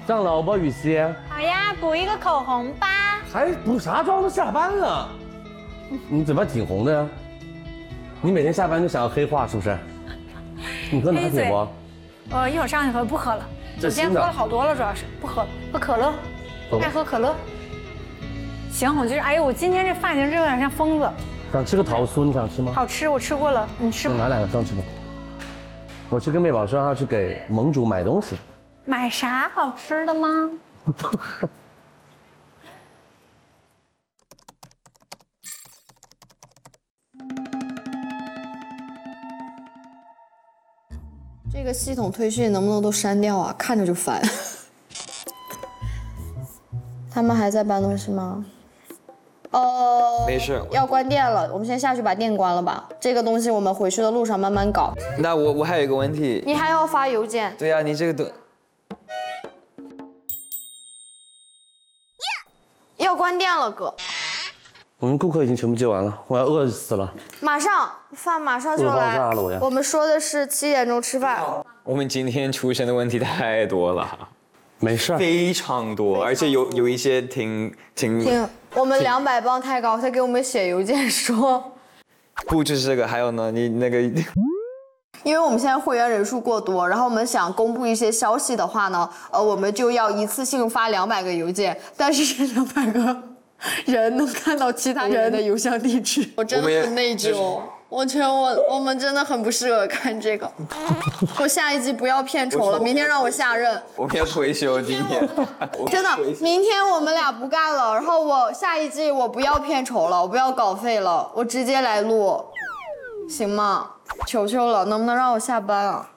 上楼吧，雨熙。 好呀，补一个口红吧。 还补啥妆？都下班了。你嘴巴挺红的呀。你每天下班就想要黑化是不是？你喝拿铁不？ 一会儿上去喝，不喝了。我今天喝了好多了，主要是不喝，喝可乐，爱喝可乐。行，我就是，哎呦，我今天这发型真有点像疯子。 想吃个桃酥，你想吃吗？ 好吃，我吃过了，你吃吗？ 拿2个上去吧。我去跟妹宝说要去给盟主买东西。 买啥好吃的吗？ 这个系统推讯能不能都删掉啊？看着就烦。他们还在搬东西吗？ 没事， 要关电了，我们先下去把电关了吧。这个东西我们回去的路上慢慢搞。 那我还有一个问题， 你还要发邮件？ 对呀，你这个都要关电了，哥。 我们顾客已经全部接完了，我要饿死了。 马上饭马上就来。 饿爆炸了我呀！ 我们说的是7点钟吃饭。 我们今天出现的问题太多了， 没事， 非常多，而且有一些挺， 我们200磅太高，他给我们写邮件说， 不只是这个，还有呢，你那个。 因为我们现在会员人数过多，然后我们想公布一些消息的话呢，我们就要一次性发200个邮件，但是这200个人能看到其他人的邮箱地址，我真的很内疚。我觉得我们真的很不适合看这个。我下一季不要片酬了，明天让我下任。 我们要退休今天。 真的，明天我们俩不干了，然后我下一季我不要片酬了，我不要稿费了，我直接来录，行吗？求求了，能不能让我下班啊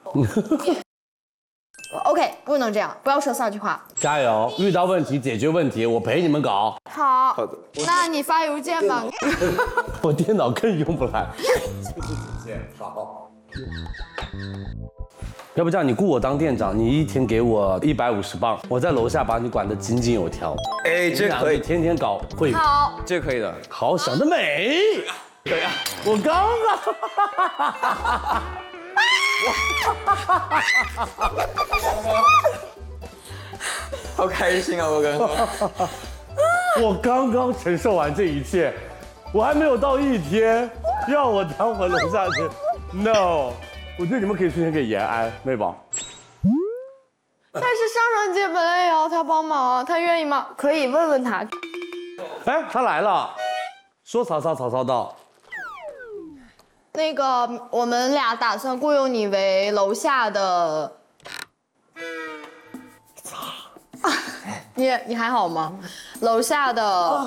？OK， 不能这样，不要说3句话。 加油！遇到问题解决问题，我陪你们搞。 好， 好的。 那你发邮件吧。 我电脑更用不来。好。要不这样，你雇我当店长，你一天给我150磅，我在楼下把你管得井井有条。 哎，这可以， 天天搞会员。 好， 这可以的。 好，想得美。 对呀， 我刚好开心啊！ 我刚刚承受完这一切，我还没有到1天，让我当我楼下去 ，no， 我觉得你们可以顺便给延安妹宝。 但是上上姐本来也要他帮忙，他愿意吗？可以问问他。 哎，他来了，说曹操，曹操到。 那个，我们俩打算雇佣你为楼下的。你还好吗？楼下的。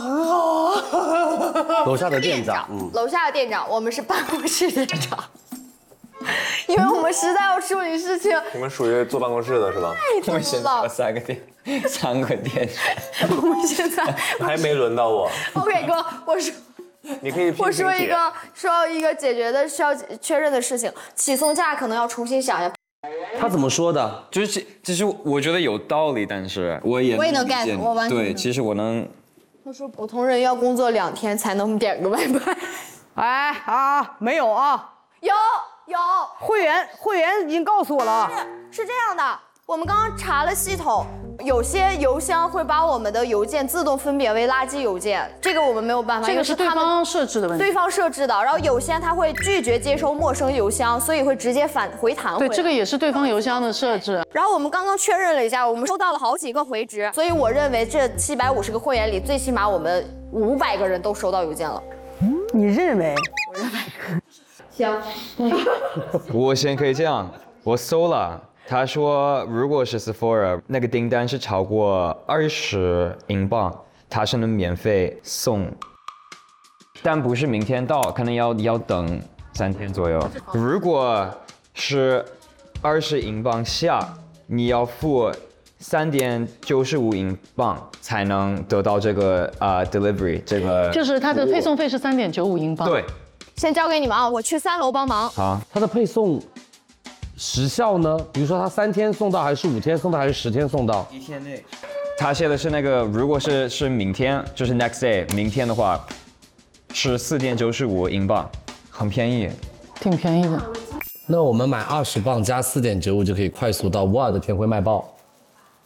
楼下的店长， 楼下的店长，我们是办公室店长。因为我们实在要处理事情。 你们属于坐办公室的是吧？ 我们现在有3个店我们现在还没轮到我。 OK， 哥，我说。 你可以我说一个解决的需要确认的事情，起送价可能要重新想一下。 他怎么说的？ 就是我觉得有道理，但是我也能 get， 我完全对，其实我能。 他说普通人要工作2天才能点个外卖。 哎啊，没有啊， 有会员已经告诉我了。 是这样的，我们刚刚查了系统。有些邮箱会把我们的邮件自动分别为垃圾邮件，这个我们没有办法， 这个是对方设置的问题。 对方设置的，然后有些他会拒绝接收陌生邮箱，所以会直接回弹回。 对，这个也是对方邮箱的设置。 然后我们刚刚确认了一下，我们收到了好几个回执，所以我认为这750个会员里，最起码我们500个人都收到邮件了。 你认为？ 我认为。行。 我先可以这样，我搜了。他说，如果是 Sephora 那个订单是超过20英镑，他是能免费送，但不是明天到，可能要等3天左右。如果是20英镑下，你要付3.95英镑才能得到这个delivery 这个。 就是它的配送费是3.95英镑。 对。 先交给你们啊，我去3楼帮忙。 好。 它的配送时效呢？比如说他3天送到，还是5天送到，还是10天送到？1 天内。他写的是那个，如果是明天，就是 next day， 明天的话是4.95英镑，很便宜， 挺便宜的。 那我们买20磅加4.95就可以快速到沃尔的天汇卖爆。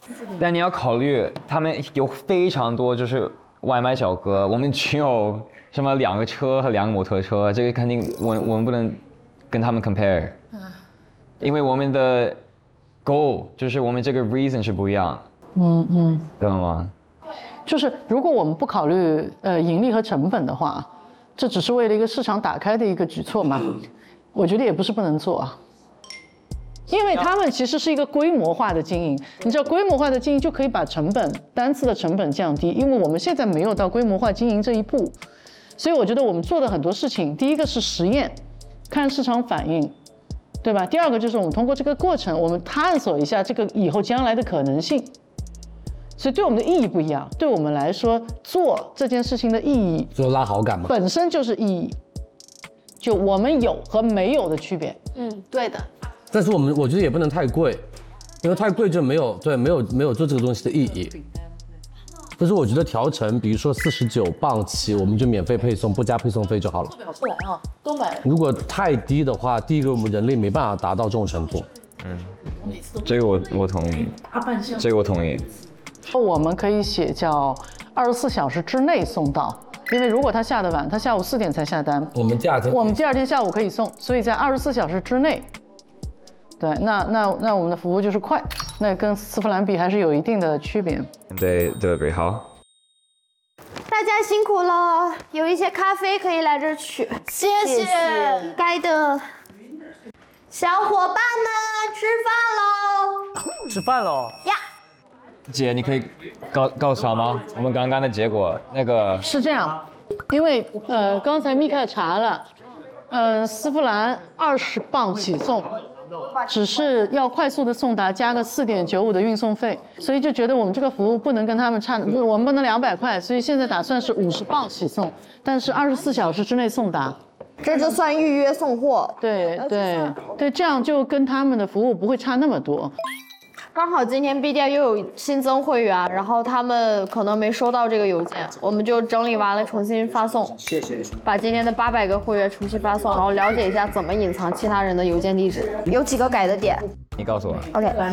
但你要考虑，他们有非常多就是外卖小哥，我们只有什么2个车和2个摩托车，这个肯定我们不能跟他们 compare，因为我们的 goal 就是我们这个 reason 是不一样，懂了吗？ 就是如果我们不考虑盈利和成本的话，这只是为了一个市场打开的一个举措嘛，我觉得也不是不能做啊。因为他们其实是一个规模化的经营，你知道规模化的经营就可以把单次的成本降低，因为我们现在没有到规模化经营这一步，所以我觉得我们做的很多事情，第一个是实验，看市场反应，对吧？第二个就是我们通过这个过程，我们探索一下这个以后将来的可能性，所以对我们的意义不一样。对我们来说，做这件事情的意义， 就拉好感嘛， 本身就是意义，就我们有和没有的区别。 对的。 但是我觉得也不能太贵，因为太贵就没有做这个东西的意义。但是我觉得调成，比如说49磅起，我们就免费配送，不加配送费就好了。 不来啊，都买。 如果太低的话，第一个我们人力没办法达到这种程度。 这个我同意，这个我同意。 我们可以写叫24小时之内送到，因为如果他下的晚，他下午4点才下单， 我们第二天下午可以送，所以在24小时之内。对，那我们的服务就是快，那跟丝芙兰比还是有一定的区别。 对 ，delivery 好。 大家辛苦了，有一些咖啡可以来这儿取，谢谢，该的。小伙伴们， 吃饭喽！ 呀， 姐，你可以告诉他吗？我们刚刚的结果，那个是这样，因为刚才米凯查了，丝芙兰20磅起送。只是要快速的送达，加个4.95的运送费，所以就觉得我们这个服务不能跟他们差，我们不能200块，所以现在打算是50磅起送，但是24小时之内送达， 这就算预约送货。 对，这样就跟他们的服务不会差那么多。 刚好今天 B 店又有新增会员，然后他们可能没收到这个邮件，我们就整理完了重新发送。谢谢。把今天的800个会员重新发送，然后了解一下怎么隐藏其他人的邮件地址，有几个改的点。 你告诉我。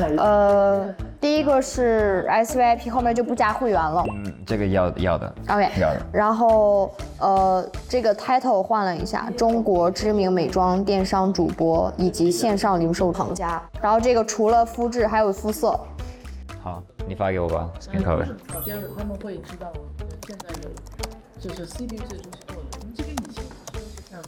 OK，第一个是 SVIP 后面就不加会员了。 这个要的。 OK， 要的。 然后这个 title 换了一下，中国知名美妆电商主播以及线上零售厂家。然后这个除了肤质还有肤色。 好，你发给我吧 ，skin color。 这样子他们会知道现在有就是 CPU 这东西做的，我们这个以前是这样。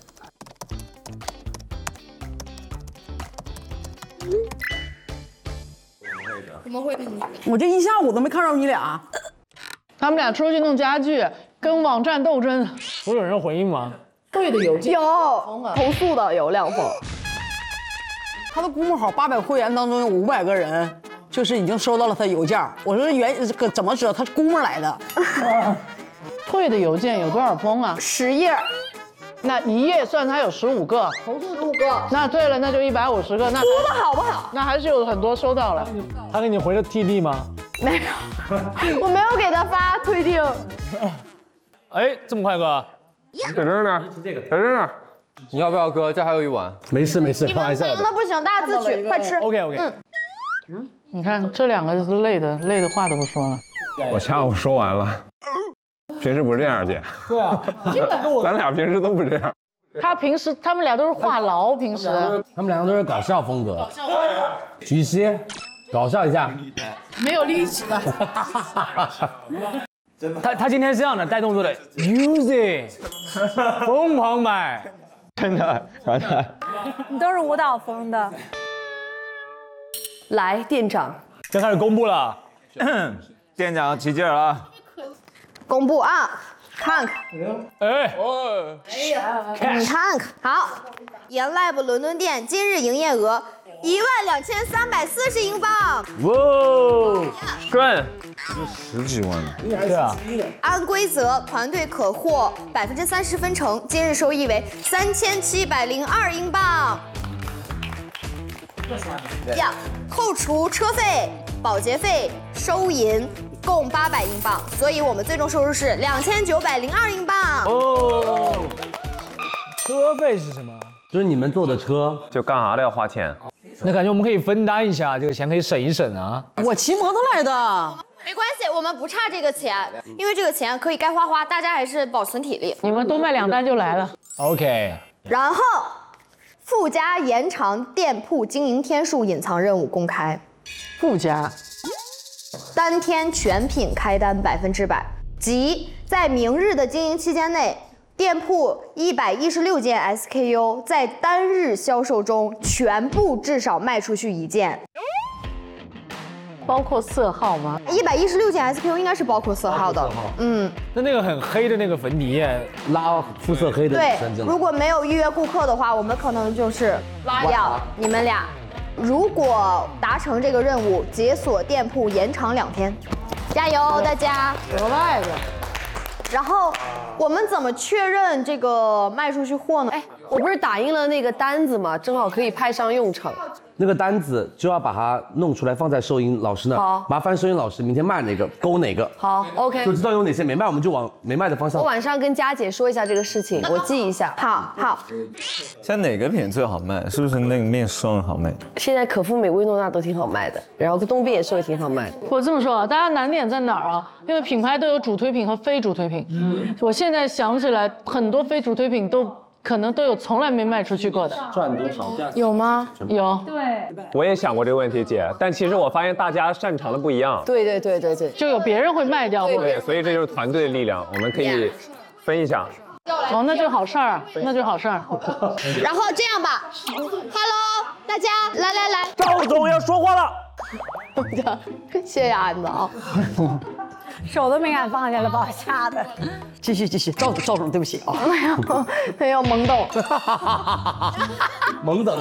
怎么会？ 我这一下午都没看着你俩。 他们俩出去弄家具，跟网站斗争。 不是有人回应吗？ 对的邮件有投诉的有2封。 他的估摸好800会员当中有500个人，就是已经收到了他邮件。我说怎么知道他是估摸来的？ 退的邮件有多少封啊 ？10页。 那一页算他有15个， 投诉15个。 那退了那就150个，那多的好不好？ 那还是有很多收到了。 他给你回了 TD 吗？ 没有，我没有给他发推定。 哎，这么快哥？ 在这儿呢，在这儿呢。你要不要哥？这还有一碗。 没事，开玩笑的。 那不行，大家自取，快吃。 OK。 你看这2个是累的话都不说了。 我下午说完了。平时不是这样，姐。 对啊， 咱俩平时都不这样。 他们俩都是话痨，平时。 他们2个都是搞笑风格。徐熙，搞笑一下。 没有力气了。 他今天是这样的，带动作的 ，music， 疯狂买， 真的。 你都是舞蹈风的。 来，店长， 要开始公布了。 店长起劲了。 公布啊，看看。 哎， 你看看，好。研 Lab 伦敦店今日营业额12340英镑。 哇，赚 10几万呢。 对啊。 按规则，团队可获30%分成，今日收益为3702英镑。呀，扣除车费、保洁费、收银。共800英镑，所以我们最终收入是2902英镑。 车费是什么？ 就是你们坐的车， 就干啥的要花钱？ 那感觉我们可以分担一下，这个钱可以省一省啊。 我骑摩托来的， 没关系，我们不差这个钱，因为这个钱可以该花花，大家还是保存体力。 你们多卖2单就来了。 OK。 然后附加延长店铺经营天数隐藏任务公开， 附加当天全品开单100%，即在明日的经营期间内，店铺116件 SKU 在单日销售中全部至少卖出去1件。 包括色号吗 116件 SKU 应该是包括色号的。 那个很黑的那个粉底液， 拉肤色黑的对女生进，来如果没有预约顾客的话，我们可能就是拉掉你们俩。如果达成这个任务，解锁店铺延长2天，加油大家！ 额外的。 然后我们怎么确认这个卖出去货呢？ 我不是打印了那个单子吗？正好可以派上用场。 那个单子就要把它弄出来放在收银老师那儿。 好， 麻烦收银老师明天卖哪个勾哪个。 好 ，OK。 就知道有哪些没卖，我们就往没卖的方向。 我晚上跟佳姐说一下这个事情，我记一下。 好。 现在哪个品最好卖？是不是那个面霜好卖？ 现在可复美、薇诺娜都挺好卖的，然后东边也说的挺好卖的。 我这么说啊，大家难点在哪儿啊？因为品牌都有主推品和非主推品。我现在想起来，很多非主推品都可能都有从来没卖出去过的。 赚多少？ 有吗？有。对。 我也想过这个问题，姐，但其实我发现大家擅长的不一样。 对， 就有别人会卖掉。 对，所以这就是团队的力量，我们可以分一下。 哦，那就好事儿，那就好事儿。 然后这样吧 ，Hello， 大家来， 赵总要说话了。 谢谢安子啊， 手都没敢放下了，把我吓的。 继续，赵总，对不起啊。 没有懵懂， 懵懂，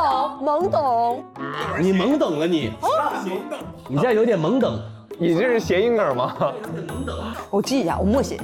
你懵懂了你，你现在有点懵懂。 你这是谐音梗吗？ 我记一下，我默写。